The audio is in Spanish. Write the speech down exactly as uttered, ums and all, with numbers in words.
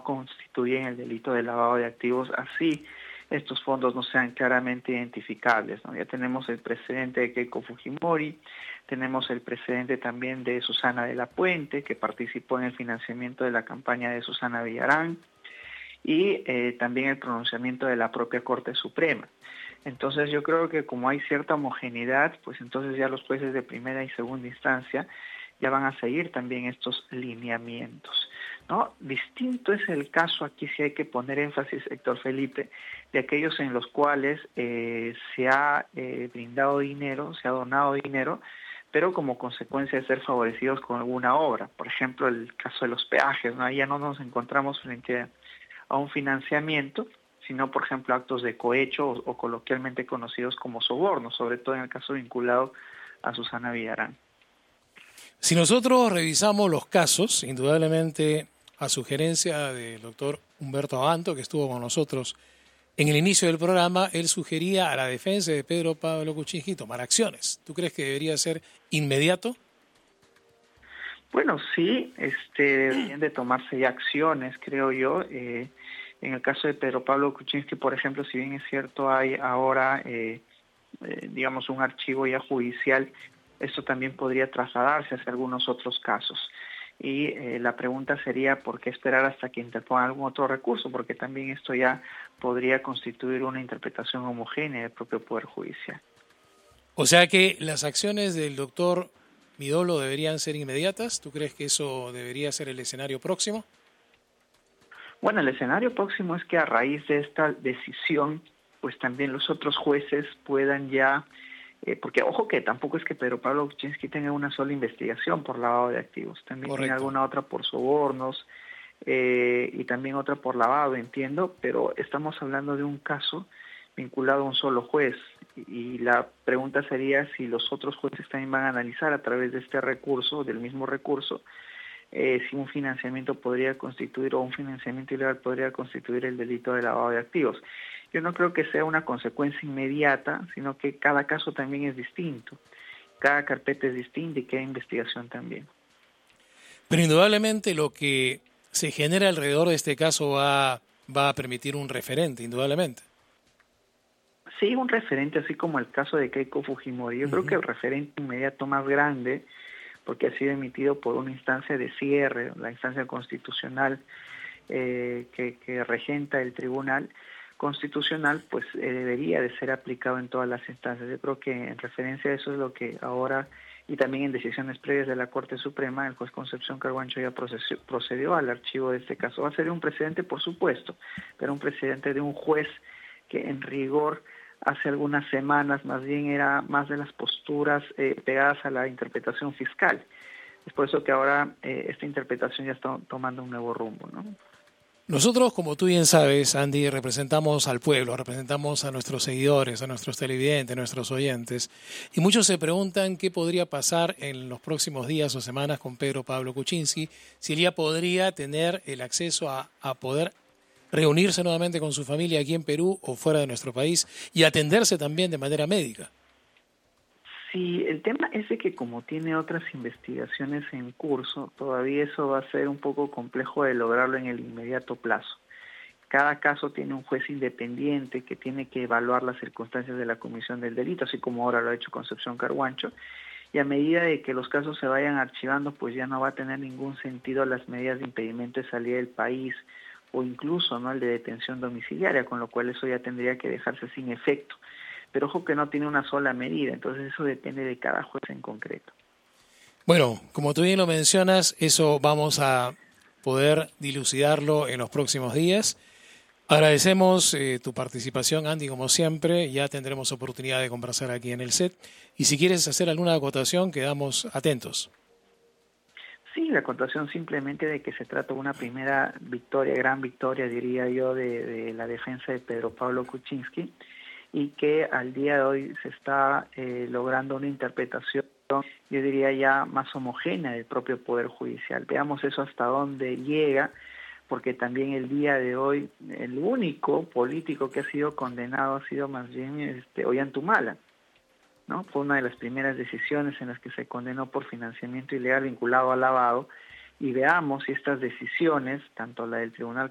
constituyen el delito de lavado de activos, así estos fondos no sean claramente identificables, ¿no? Ya tenemos el precedente de Keiko Fujimori, tenemos el precedente también de Susana de la Puente, que participó en el financiamiento de la campaña de Susana Villarán, y eh, también el pronunciamiento de la propia Corte Suprema. Entonces yo creo que como hay cierta homogeneidad, pues entonces ya los jueces de primera y segunda instancia ya van a seguir también estos lineamientos, ¿no? Distinto es el caso, aquí sí hay que poner énfasis, Héctor Felipe, de aquellos en los cuales eh, se ha eh, brindado dinero, se ha donado dinero, pero como consecuencia de ser favorecidos con alguna obra. Por ejemplo, el caso de los peajes, ¿no? Ahí ya no nos encontramos frente a, a un financiamiento, sino, por ejemplo, actos de cohecho o, o coloquialmente conocidos como sobornos, sobre todo en el caso vinculado a Susana Villarán. Si nosotros revisamos los casos, indudablemente a sugerencia del doctor Humberto Abanto, que estuvo con nosotros en el inicio del programa, él sugería a la defensa de Pedro Pablo Kuczynski tomar acciones. ¿Tú crees que debería ser inmediato? Bueno, sí, este, deberían de tomarse ya acciones, creo yo. Eh, en el caso de Pedro Pablo Kuczynski, por ejemplo, si bien es cierto, hay ahora, eh, eh, digamos, un archivo ya judicial, esto también podría trasladarse hacia algunos otros casos. Y eh, la pregunta sería, ¿por qué esperar hasta que interponga algún otro recurso? Porque también esto ya podría constituir una interpretación homogénea del propio Poder Judicial. O sea que las acciones del doctor Midolo deberían ser inmediatas. ¿Tú crees que eso debería ser el escenario próximo? Bueno, el escenario próximo es que a raíz de esta decisión, pues también los otros jueces puedan ya, eh, porque ojo que tampoco es que Pedro Pablo Kuczynski tenga una sola investigación por lavado de activos, también Correcto. Tiene alguna otra por sobornos eh, y también otra por lavado, entiendo, pero estamos hablando de un caso vinculado a un solo juez y la pregunta sería si los otros jueces también van a analizar a través de este recurso, del mismo recurso, eh, si un financiamiento podría constituir o un financiamiento ilegal podría constituir el delito de lavado de activos. Yo no creo que sea una consecuencia inmediata, sino que cada caso también es distinto, cada carpeta es distinta y cada investigación también. Pero indudablemente lo que se genera alrededor de este caso va, va a permitir un referente, indudablemente. Sí, un referente, así como el caso de Keiko Fujimori. Yo uh-huh. creo que el referente inmediato más grande, porque ha sido emitido por una instancia de cierre, la instancia constitucional eh, que, que regenta el Tribunal Constitucional, pues eh, debería de ser aplicado en todas las instancias. Yo creo que en referencia a eso es lo que ahora, y también en decisiones previas de la Corte Suprema, el juez Concepción Carguancho ya procedió, procedió al archivo de este caso. Va a ser un precedente, por supuesto, pero un precedente de un juez que en rigor hace algunas semanas más bien era más de las posturas eh, pegadas a la interpretación fiscal. Es por eso que ahora eh, esta interpretación ya está tomando un nuevo rumbo, ¿no? Nosotros, como tú bien sabes, Andy, representamos al pueblo, representamos a nuestros seguidores, a nuestros televidentes, a nuestros oyentes, y muchos se preguntan qué podría pasar en los próximos días o semanas con Pedro Pablo Kuczynski, si él ya podría tener el acceso a, a poder reunirse nuevamente con su familia aquí en Perú o fuera de nuestro país y atenderse también de manera médica. Sí, el tema es de que como tiene otras investigaciones en curso, todavía eso va a ser un poco complejo de lograrlo en el inmediato plazo. Cada caso tiene un juez independiente que tiene que evaluar las circunstancias de la comisión del delito, así como ahora lo ha hecho Concepción Carguancho, y a medida de que los casos se vayan archivando, pues ya no va a tener ningún sentido las medidas de impedimento de salida del país, o incluso no el de detención domiciliaria, con lo cual eso ya tendría que dejarse sin efecto. Pero ojo que no tiene una sola medida, entonces eso depende de cada juez en concreto. Bueno, como tú bien lo mencionas, eso vamos a poder dilucidarlo en los próximos días. Agradecemos eh, tu participación, Andy, como siempre. Ya tendremos oportunidad de conversar aquí en el set. Y si quieres hacer alguna acotación, quedamos atentos. Sí, la acotación simplemente de que se trata de una primera victoria, gran victoria, diría yo, de, de la defensa de Pedro Pablo Kuczynski, y que al día de hoy se está eh, logrando una interpretación, yo diría ya más homogénea del propio Poder Judicial. Veamos eso hasta dónde llega, porque también el día de hoy el único político que ha sido condenado ha sido más bien este, Ollantumala, ¿no? Fue una de las primeras decisiones en las que se condenó por financiamiento ilegal vinculado al lavado, y veamos si estas decisiones, tanto la del Tribunal